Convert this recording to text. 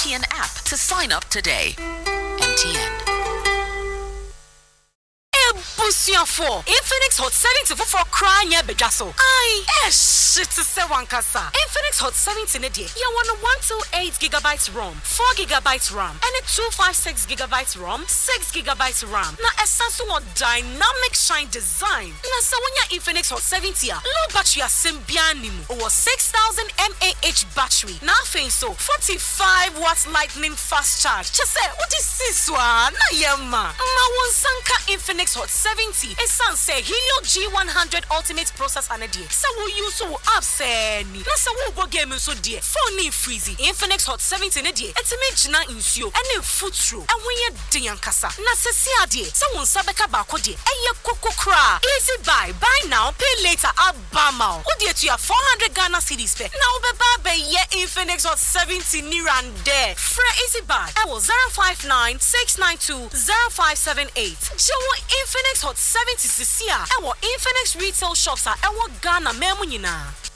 MTN app to sign up today. MTN. Busiafo Infinix Hot 70 for crying ya bejaso. Shit to say one kasa. Infinix Hot 70 ne die. Ya want 128 gigabytes ROM, 4 gigabytes RAM, and a 256 gigabytes ROM, 6 gigabytes RAM. Na esasu what dynamic shine design. Na sa wanya Infinix Hot 70 low battery asembianimu. Over 6000 mAh battery. Na so 45 watts lightning fast charge. Just say what is this one? Na yema. Ma won sanka Infinix Hot 70 esan say Helio G100 Ultimate processor na die. Sa wo use so apps ni. Na sa wo go game so die. Phone ni freezy. Infinix Hot 70 na die. Etime gina insuo ene footro. Enwenye den yankasa. Na sesi ade. Sa won sabeka ba ko die. Eye koko kra. Easy buy now, pay later abama. Wo die to ya 400 Ghana cedis pe. Na obeba be ye Infinix Hot 70 ni rande. Fra easy buy. E wo 059 692 0578. Jowo Infinix Hot 70 cc a. E wo Infinix retail shops a e wo Ghana memu nyina.